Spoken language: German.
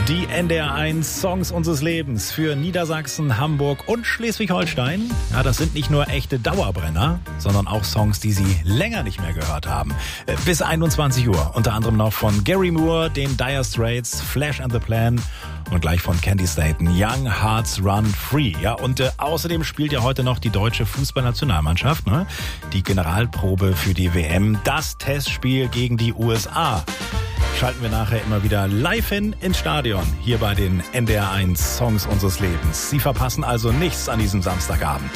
Die NDR1 Songs unseres Lebens für Niedersachsen, Hamburg und Schleswig-Holstein. Ja, das sind nicht nur echte Dauerbrenner, sondern auch Songs, die Sie länger nicht mehr gehört haben. Bis 21 Uhr. Unter anderem noch von Gary Moore, den Dire Straits, Flash and the Plan und gleich von Candy Staton, Young Hearts Run Free. Ja, und außerdem spielt ja heute noch die deutsche Fußballnationalmannschaft, ne? Die Generalprobe für die WM, das Testspiel gegen die USA. Schalten wir nachher immer wieder live ins Stadion, hier bei den NDR1 Songs unseres Lebens. Sie verpassen also nichts an diesem Samstagabend.